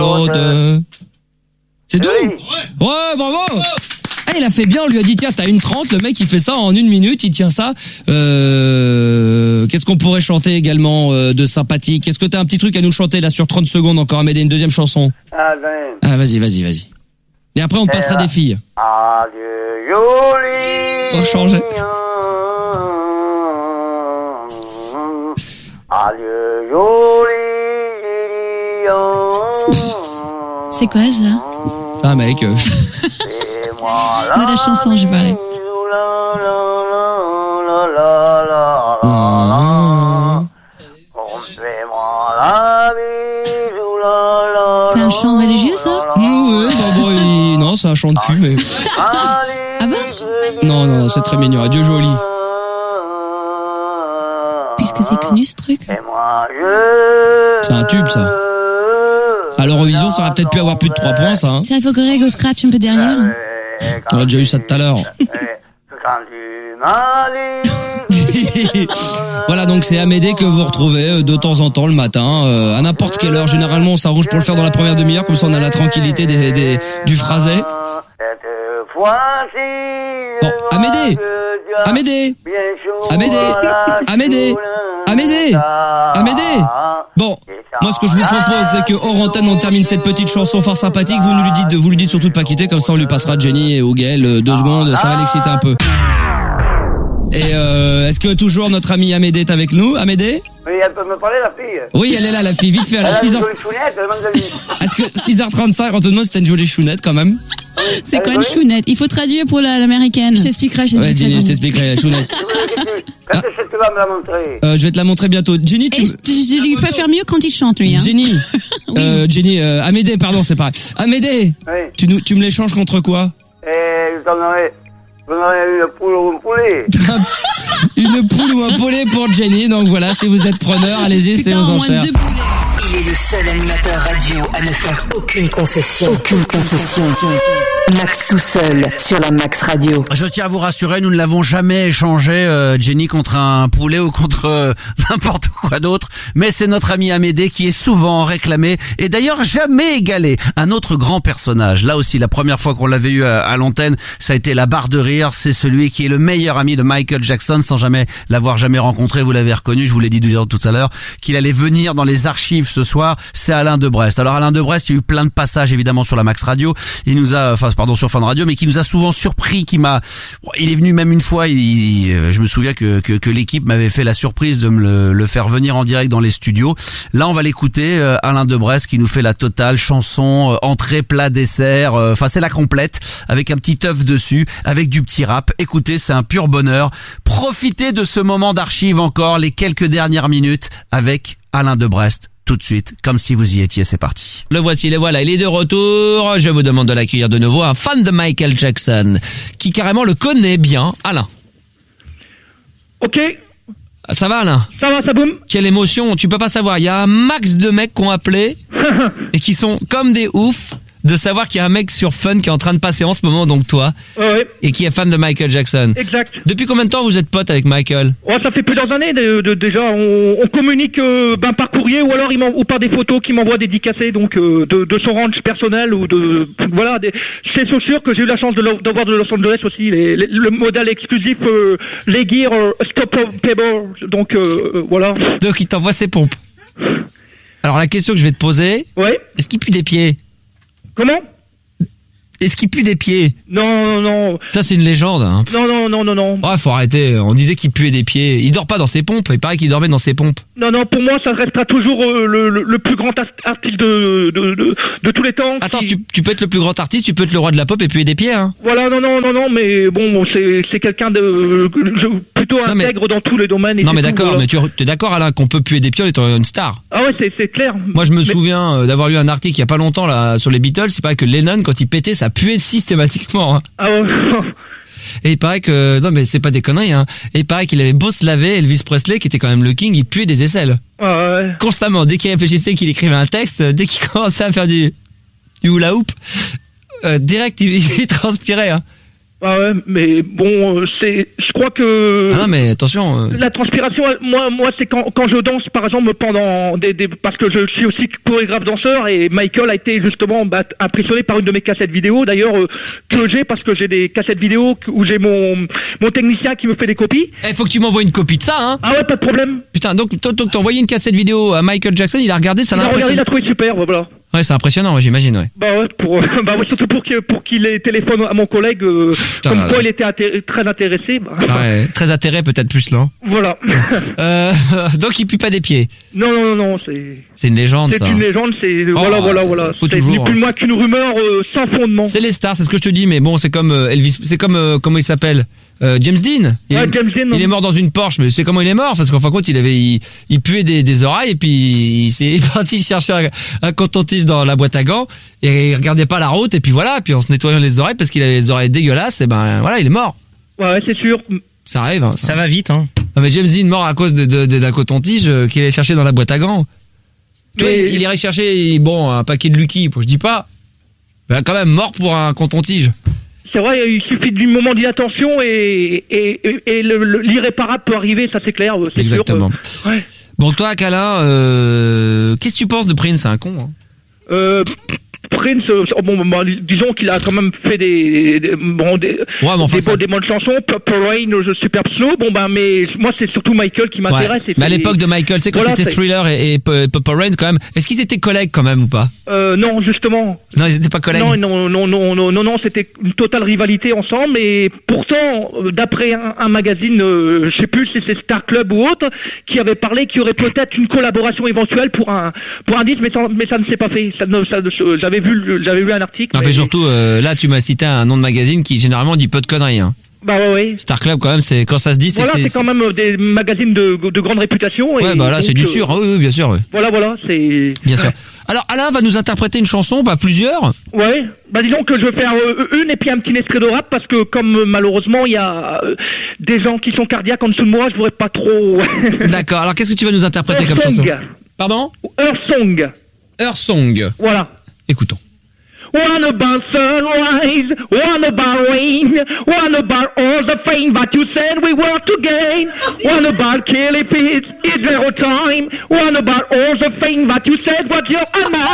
C'est tout? Ouais, bravo! Ah, il a fait bien, on lui a dit tiens, t'as 1:30, le mec il fait ça en 1 minute, il tient ça. Qu'est-ce qu'on pourrait chanter également de sympathique? Est-ce que t'as un petit truc à nous chanter là sur 30 secondes encore, Amédée, une deuxième chanson? Ah vas-y. Et après on te passera des filles. Adieu, Jolie. Pour changer. Adieu, Jolie. C'est quoi ça? Ah mec. Moi la chanson, je parlais. C'est un chant religieux ça? Ouais, non, c'est un chant de cul, mais. Ah bon? Non, c'est très mignon. Adieu Jolie. Puisque c'est connu ce truc. C'est un tube ça. À l'Eurovision, ça aurait peut-être pu avoir plus de 3 points, ça. Hein. Tiens, il faut que Greg au scratch un peu derrière. On a déjà eu ça tout à l'heure. Voilà, donc c'est Amédée que vous retrouvez de temps en temps le matin, à n'importe quelle heure. Généralement, on s'arrange pour le faire dans la première demi-heure, comme ça on a la tranquillité du phrasé. Bon, Amédée. Bon, moi ce que je vous propose, c'est que hors antenne, on termine cette petite chanson fort sympathique. Vous lui dites surtout de pas quitter, comme ça on lui passera Jenny et Gaël 2 secondes, ça va l'exciter un peu. Et est-ce que toujours notre amie Amédée est avec nous? Amédée? Oui, elle peut me parler, la fille. Oui, elle est là, la fille, vite fait. À 6h. Est-ce que 6h35, on te demande si t'as une jolie chounette quand même? C'est quoi une chounette? Il faut traduire pour l'américaine. Je t'expliquerai. Ouais, Jenny, je t'expliquerai la chounette. Quand est-ce que tu vas me la montrer? Je vais te la montrer bientôt. Jenny, je lui peux faire mieux quand il chante, lui. Hein. Jenny, oui. Jenny, Amédée, pardon, c'est pareil. Amédée, oui. Tu me l'échanges contre quoi? Je donnerai une poule ou un poulet. Une poule ou un poulet pour Jenny. Donc voilà, si vous êtes preneur, allez-y, c'est aux enchères. Il est le seul animateur radio à ne faire aucune concession. Max tout seul sur la Max Radio. Je tiens à vous rassurer, nous ne l'avons jamais échangé, Jenny, contre un poulet ou contre n'importe quoi d'autre. Mais c'est notre ami Amédée qui est souvent réclamé et d'ailleurs jamais égalé. Un autre grand personnage. Là aussi, la première fois qu'on l'avait eu à l'antenne, ça a été la barre de rire. C'est celui qui est le meilleur ami de Michael Jackson sans jamais l'avoir rencontré. Vous l'avez reconnu, je vous l'ai dit tout à l'heure, qu'il allait venir dans les archives ce soir. C'est Alain Debrest. Alors Alain Debrest, il y a eu plein de passages évidemment sur la Max Radio. Il nous a, sur Fun Radio, mais qui nous a souvent surpris, il est venu même une fois, je me souviens que l'équipe m'avait fait la surprise de me le faire venir en direct dans les studios. Là, on va l'écouter, Alain Debrest qui nous fait la totale chanson, entrée, plat, dessert, c'est la complète, avec un petit œuf dessus, avec du petit rap. Écoutez, c'est un pur bonheur. Profitez de ce moment d'archive encore, les quelques dernières minutes, avec Alain Debrest. Tout de suite, comme si vous y étiez, c'est parti. Le voici, le voilà, il est de retour. Je vous demande de l'accueillir de nouveau, un fan de Michael Jackson, qui carrément le connaît bien, Alain. Ok. Ça va, Alain? Ça va, ça boum. Quelle émotion, tu peux pas savoir. Il y a un max de mecs qui ont appelé et qui sont comme des oufs de savoir qu'il y a un mec sur Fun qui est en train de passer en ce moment, donc toi, et qui est fan de Michael Jackson. Exact. Depuis combien de temps vous êtes potes avec Michael? Ça fait plusieurs années déjà. On communique par courrier ou alors ou par des photos qu'il m'envoie dédicacées, donc de son ranch personnel ou ses chaussures que j'ai eu la chance d'avoir de Los Angeles aussi, le modèle exclusif, les gear stoppable, donc voilà. Donc il t'envoie ses pompes. Alors la question que je vais te poser, est-ce qu'il pue des pieds? Comment? Est-ce qu'il pue des pieds? Non. Ça, c'est une légende. Hein. Non. Ouais, faut arrêter. On disait qu'il puait des pieds. Il dort pas dans ses pompes. Il paraît qu'il dormait dans ses pompes. Non, pour moi, ça restera toujours le plus grand artiste de tous les temps. Attends, tu peux être le plus grand artiste, tu peux être le roi de la pop et puer des pieds, hein. Voilà, non, mais bon, c'est quelqu'un de plutôt intègre dans tous les domaines. Et non, mais d'accord, voilà. mais tu es d'accord, Alain, qu'on peut puer des pieds en étant une star? Ah ouais, c'est clair. Moi, je me souviens d'avoir lu un article il y a pas longtemps là sur les Beatles. C'est pas que Lennon, quand il pétait, ça puait systématiquement. Hein. Ah ouais. Et il paraît que, non mais c'est pas des conneries, hein. Et il paraît qu'il avait beau se laver, Elvis Presley, qui était quand même le king, il puait des aisselles. Ouais. Constamment. Dès qu'il réfléchissait, qu'il écrivait un texte, dès qu'il commençait à faire du hula hoop, direct, il transpirait, hein. Ah ouais, mais bon, je crois que... Ah non, mais attention. La transpiration, moi, c'est quand je danse, par exemple, pendant parce que je suis aussi chorégraphe danseur, et Michael a été justement impressionné par une de mes cassettes vidéo, d'ailleurs, que j'ai, parce que j'ai des cassettes vidéo où j'ai mon technicien qui me fait des copies. Faut que tu m'envoies une copie de ça, hein. Ah ouais, pas de problème. Putain, donc t'as envoyé une cassette vidéo à Michael Jackson, il a regardé, ça l'a impressionné. Il a trouvé super, voilà. Ouais, c'est impressionnant, ouais, j'imagine, ouais. Bah ouais, surtout pour qu'il ait téléphone à mon collègue, comme quoi il était très intéressé. Ouais, très atterré peut-être plus là. Voilà. Donc il pue pas des pieds. Non, c'est une légende, ça. C'est une légende, voilà. Faut c'est toujours, ni plus ni moins qu'une rumeur sans fondement. C'est les stars, c'est ce que je te dis, mais bon, c'est comme Elvis, c'est comme comment il s'appelle, James Dean. Il est mort dans une Porsche, mais c'est comment il est mort, parce qu'en fin de compte, il puait des oreilles, et puis il s'est parti chercher un coton-tige dans la boîte à gants, et il regardait pas la route, et puis voilà, puis en se nettoyant les oreilles, parce qu'il avait les oreilles dégueulasses, et ben voilà, il est mort. Ouais, c'est sûr. Ça arrive, hein, ça va vite, hein. Non, mais James Dean mort à cause d'un coton-tige qu'il allait chercher dans la boîte à gants. Tu vois, il irait chercher, un paquet de Lucky, je dis pas. Mais quand même, mort pour un coton-tige. C'est vrai, il suffit d'un moment d'inattention et l'irréparable peut arriver, ça c'est clair, c'est exactement. Sûr. Ouais. Bon, toi, Câlin, qu'est-ce que tu penses de Prince? C'est un con, hein. Prince, disons qu'il a quand même fait des bonnes chansons, Purple Rain, Superb Slow. mais moi c'est surtout Michael qui m'intéresse. Ouais. Mais à l'époque de Michael, c'est quand c'était Thriller et Purple Rain quand même. Est-ce qu'ils étaient collègues quand même ou pas? Non, justement. Non, ils étaient pas collègues. Non, c'était une totale rivalité ensemble. Et pourtant, d'après un magazine, je sais plus si c'est Star Club ou autre, qui avait parlé qu'il y aurait peut-être une collaboration éventuelle pour un disque, mais ça ne s'est pas fait. J'avais lu un article. Mais surtout, là, tu m'as cité un nom de magazine qui généralement dit peu de conneries, hein. Bah ouais. Star Club, quand même, c'est quand ça se dit, c'est quand même des magazines de grande réputation. Ouais, là, c'est du sûr. Oui, bien sûr. Ouais. Voilà, c'est. Bien sûr. Alors, Alain va nous interpréter une chanson, plusieurs. Ouais. Disons que je vais faire une et puis un petit extrait de rap parce que comme malheureusement il y a des gens qui sont cardiaques en dessous de moi, je voudrais pas trop. D'accord. Alors, qu'est-ce que tu vas nous interpréter comme chanson? Pardon? Earth Song. Voilà. Écoutons. One about sunrise, one about rain, one about all the fame that you said we were to gain, one about killing kids, it's zero time, one about all the fame that you said was your honor.